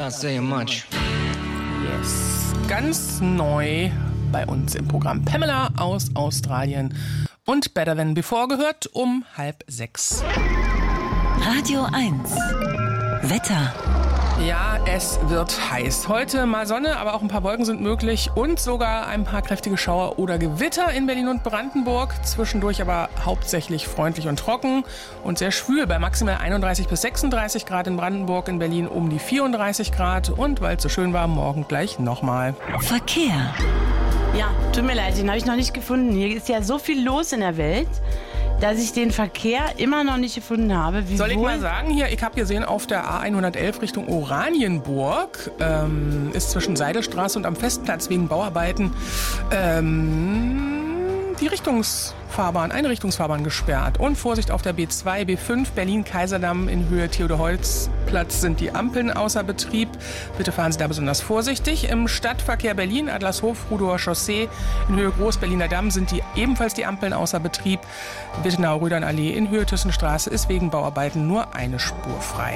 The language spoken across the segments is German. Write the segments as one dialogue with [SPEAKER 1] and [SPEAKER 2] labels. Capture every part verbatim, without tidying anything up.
[SPEAKER 1] Not saying much.
[SPEAKER 2] Yes, ganz neu bei uns im Programm. Pamela aus Australien und Better Than Before gehört um halb sechs.
[SPEAKER 3] Radio eins. Wetter.
[SPEAKER 2] Ja, es wird heiß. Heute mal Sonne, aber auch ein paar Wolken sind möglich und sogar ein paar kräftige Schauer oder Gewitter in Berlin und Brandenburg. Zwischendurch aber hauptsächlich freundlich und trocken und sehr schwül bei maximal einunddreißig bis sechsunddreißig Grad in Brandenburg, in Berlin um die vierunddreißig Grad und weil es so schön war, morgen gleich nochmal.
[SPEAKER 3] Verkehr.
[SPEAKER 4] Ja, tut mir leid, den habe ich noch nicht gefunden. Hier ist ja so viel los in der Welt, dass ich den Verkehr immer noch nicht gefunden habe. Wie
[SPEAKER 2] Soll ich
[SPEAKER 4] wohl?
[SPEAKER 2] mal sagen, hier, ich habe gesehen, auf der A hundertelf Richtung Oranienburg ähm, ist zwischen Seidelstraße und am Festplatz wegen Bauarbeiten ähm, die Richtungsfahrbahn, eine Richtungsfahrbahn gesperrt. Und Vorsicht auf der B zwei, B fünf, Berlin-Kaiserdamm in Höhe Theodor-Holz-Platz sind die Ampeln außer Betrieb. Bitte fahren Sie da besonders vorsichtig. Im Stadtverkehr Berlin, Adlershof, Rudower Chaussee in Höhe Groß-Berliner Damm sind die ebenfalls die Ampeln außer Betrieb. Wittenau-Rödern-Allee in Höhe Thyssenstraße ist wegen Bauarbeiten nur eine Spur frei.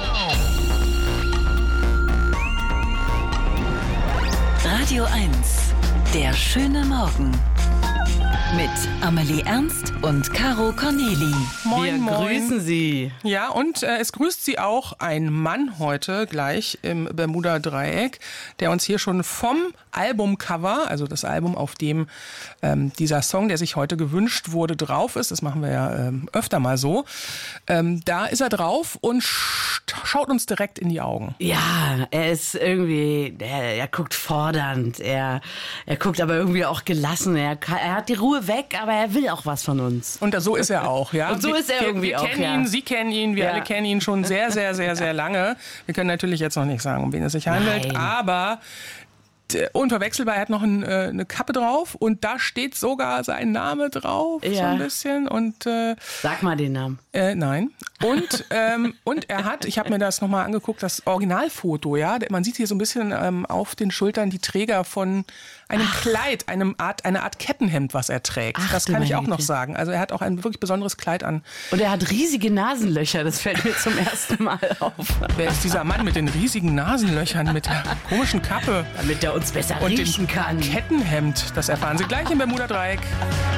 [SPEAKER 3] Radio eins. Der schöne Morgen. Mit Amelie Ernst und Caro Corneli.
[SPEAKER 2] Moin,
[SPEAKER 4] Wir
[SPEAKER 2] moin.
[SPEAKER 4] grüßen Sie.
[SPEAKER 2] Ja, und äh, es grüßt Sie auch ein Mann heute gleich im Bermuda-Dreieck, der uns hier schon vom Albumcover, also das Album, auf dem ähm, dieser Song, der sich heute gewünscht wurde, drauf ist, das machen wir ja ähm, öfter mal so, ähm, da ist er drauf und sch- schaut uns direkt in die Augen.
[SPEAKER 4] Ja, er ist irgendwie, er, er guckt fordernd, er, er guckt aber irgendwie auch gelassen. Er, er hat die Ruhe weg, aber er will auch was von uns.
[SPEAKER 2] Und so ist er auch, ja.
[SPEAKER 4] Und so
[SPEAKER 2] wir,
[SPEAKER 4] ist er
[SPEAKER 2] wir,
[SPEAKER 4] irgendwie
[SPEAKER 2] wir
[SPEAKER 4] auch,
[SPEAKER 2] kennen
[SPEAKER 4] ja.
[SPEAKER 2] ihn, Sie kennen ihn, wir
[SPEAKER 4] Ja.
[SPEAKER 2] alle kennen ihn schon sehr, sehr, sehr, sehr lange. Wir können natürlich jetzt noch nicht sagen, um wen es sich handelt,
[SPEAKER 4] Nein.
[SPEAKER 2] aber d- unverwechselbar, er hat noch ein, äh, eine Kappe drauf und da steht sogar sein Name drauf, so
[SPEAKER 4] Ja.
[SPEAKER 2] ein bisschen. Und äh,
[SPEAKER 4] Sag mal den Namen.
[SPEAKER 2] äh, nein. Und, ähm, und er hat, ich habe mir das nochmal angeguckt, das Originalfoto, ja. Man sieht hier so ein bisschen ähm, auf den Schultern die Träger von einem Ach. Kleid, einem Art, eine Art Kettenhemd, was er trägt.
[SPEAKER 4] Ach,
[SPEAKER 2] das
[SPEAKER 4] du
[SPEAKER 2] kann ich
[SPEAKER 4] meine
[SPEAKER 2] auch noch
[SPEAKER 4] Güte.
[SPEAKER 2] sagen. Also er hat auch ein wirklich besonderes Kleid an.
[SPEAKER 4] Und er hat riesige Nasenlöcher, das fällt mir zum ersten Mal auf.
[SPEAKER 2] Wer ist dieser Mann mit den riesigen Nasenlöchern, mit der komischen Kappe
[SPEAKER 4] Damit er uns besser
[SPEAKER 2] und
[SPEAKER 4] riechen
[SPEAKER 2] dem
[SPEAKER 4] kann.
[SPEAKER 2] Kettenhemd? Das erfahren Sie gleich im Bermuda-Dreieck.